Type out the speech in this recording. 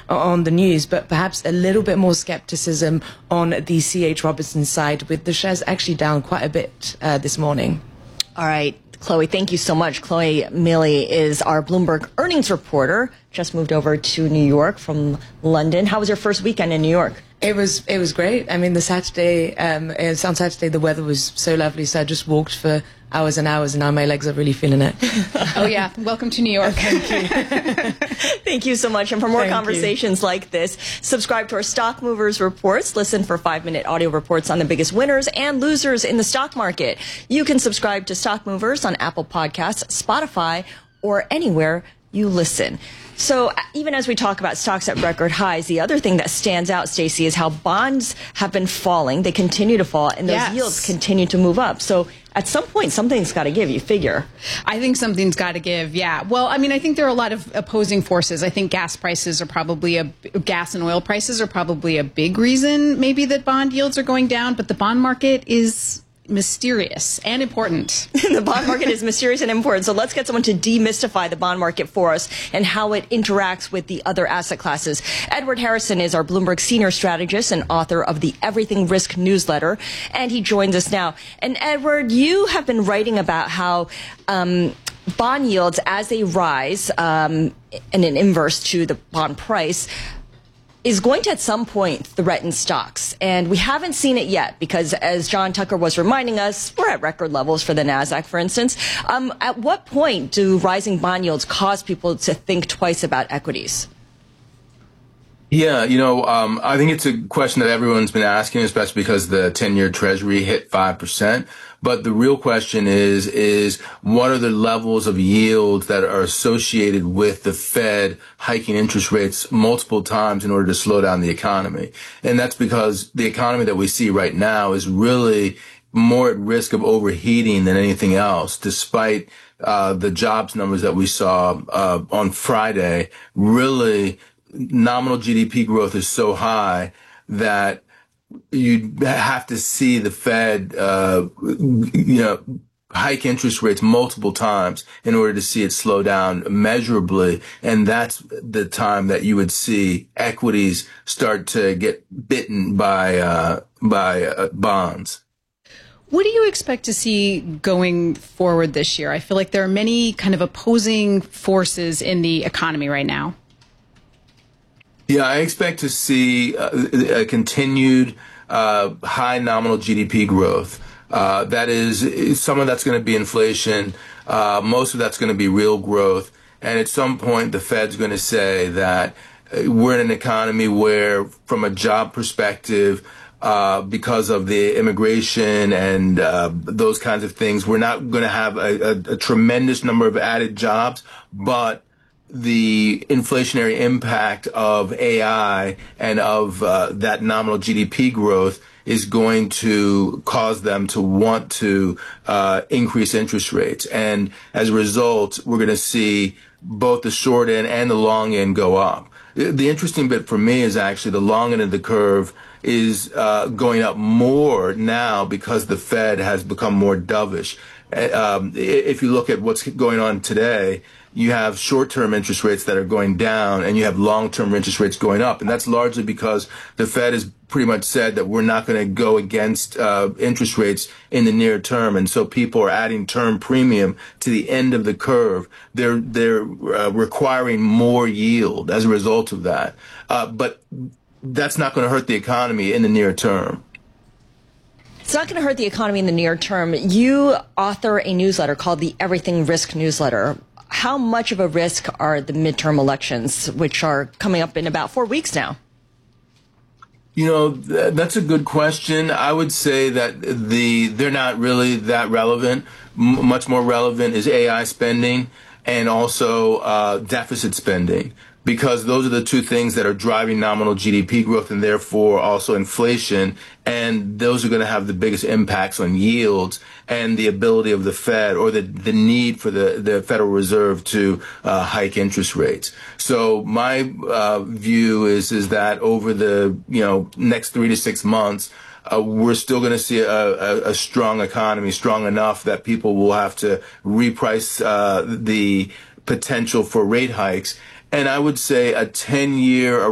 on the news, but perhaps a little bit more skepticism on the C.H. Robinson side, with the shares actually down quite a bit this morning. All right, Chloe, thank you so much. Chloe Milley is our Bloomberg earnings reporter, just moved over to New York from London. How was your first weekend in New York? It was great. I mean, on Saturday, the weather was so lovely, so I just walked for hours and hours, and now my legs are really feeling it. Oh, yeah. Welcome to New York. Thank you. Thank you so much. And for more conversations like this, subscribe to our Stock Movers Reports. Listen for 5-minute audio reports on the biggest winners and losers in the stock market. You can subscribe to Stock Movers on Apple Podcasts, Spotify, or anywhere you listen. So even as we talk about stocks at record highs, the other thing that stands out, Stacey, is how bonds have been falling. They continue to fall, and those yields continue to move up. So at some point, something's got to give, you figure. I think something's got to give, yeah. Well, I mean, I think there are a lot of opposing forces. I think gas and oil prices are probably a big reason maybe that bond yields are going down, but the bond market is mysterious and important. The bond market is mysterious and important. So let's get someone to demystify the bond market for us and how it interacts with the other asset classes. Edward Harrison is our Bloomberg senior strategist and author of the Everything Risk newsletter, and he joins us now. And Edward, you have been writing about how bond yields, as they rise in an inverse to the bond price, is going to at some point threaten stocks. And we haven't seen it yet because, as John Tucker was reminding us, we're at record levels for the NASDAQ, for instance. At what point do rising bond yields cause people to think twice about equities? Yeah, I think it's a question that everyone's been asking, especially because the 10-year Treasury hit 5%. But the real question is what are the levels of yields that are associated with the Fed hiking interest rates multiple times in order to slow down the economy? And that's because the economy that we see right now is really more at risk of overheating than anything else, despite the jobs numbers that we saw on Friday. Really, nominal GDP growth is so high that you have to see the Fed, hike interest rates multiple times in order to see it slow down measurably. And that's the time that you would see equities start to get bitten by bonds. What do you expect to see going forward this year? I feel like there are many kind of opposing forces in the economy right now. Yeah, I expect to see a continued high nominal GDP growth. That is, some of that's going to be inflation. Most of that's going to be real growth. And at some point, the Fed's going to say that we're in an economy where, from a job perspective, because of the immigration and those kinds of things, we're not going to have a tremendous number of added jobs, but the inflationary impact of AI and of that nominal GDP growth is going to cause them to want to increase interest rates. And as a result, we're going to see both the short end and the long end go up. The interesting bit for me is actually the long end of the curve is going up more now because the Fed has become more dovish. If you look at what's going on today, you have short-term interest rates that are going down and you have long-term interest rates going up. And that's largely because the Fed has pretty much said that we're not going to go against interest rates in the near term. And so people are adding term premium to the end of the curve. They're requiring more yield as a result of that. But that's not going to hurt the economy in the near term. It's not going to hurt the economy in the near term. You author a newsletter called the Everything Risk newsletter. How much of a risk are the midterm elections, which are coming up in about 4 weeks now? That's a good question. I would say that they're not really that relevant. Much more relevant is AI spending and also deficit spending, because those are the two things that are driving nominal GDP growth and therefore also inflation. And those are going to have the biggest impacts on yields and the ability of the Fed, or the need for the Federal Reserve to hike interest rates. So my view is that over the next 3 to 6 months, we're still going to see a strong economy, strong enough that people will have to reprice the potential for rate hikes. And I would say a 10-year